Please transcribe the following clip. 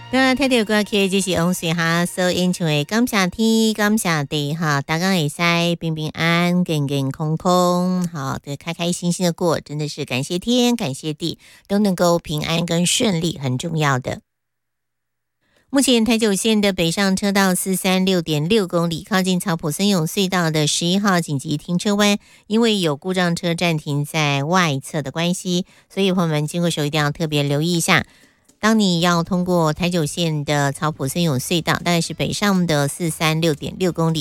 那听到歌曲就是往水哈，所演唱的感谢天，感谢地哈，大家会使平平安安、健健康康，好的，开开心心的过，真的是感谢天，感谢地，都能够平安跟顺利，很重要的。目前台九线的北上车道436.6公里，靠近草埔森永隧道的11号紧急停车弯，因为有故障车暂停在外侧的关系，所以朋友们经过时候一定要特别留意一下。当你要通过台九线的草埔森永隧道，大概是北上的436.6公里。